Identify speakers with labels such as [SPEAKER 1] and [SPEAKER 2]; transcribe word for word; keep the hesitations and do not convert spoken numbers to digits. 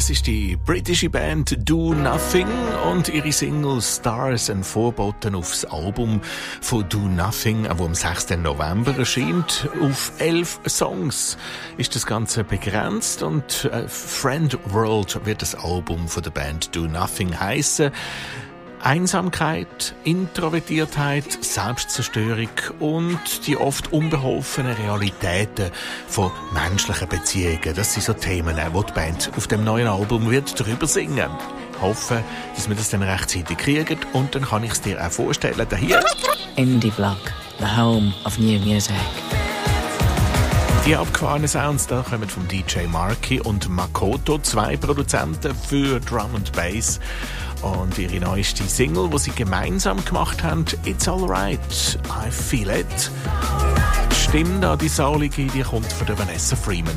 [SPEAKER 1] Das ist die britische Band Do Nothing und ihre Single Stars and Vorboten aufs Album von Do Nothing, das am sechsten November erscheint. Auf elf Songs ist das Ganze begrenzt und äh, Friend World wird das Album von der Band Do Nothing heissen. Einsamkeit, Introvertiertheit, Selbstzerstörung und die oft unbeholfenen Realitäten von menschlichen Beziehungen. Das sind so Themen, die die Band auf dem neuen Album wird darüber singen. Ich hoffe, dass wir das dann rechtzeitig kriegen und dann kann ich es dir auch vorstellen. Hier.
[SPEAKER 2] Indie Vlog, the home of new music.
[SPEAKER 1] Die abgefahrenen Sounds da kommen vom D J Marky und Makoto, zwei Produzenten für Drum and Bass. Und ihre neueste Single, die sie gemeinsam gemacht haben, It's Alright, I Feel It. Die Stimme da, die saulige, die kommt von der Vanessa Freeman.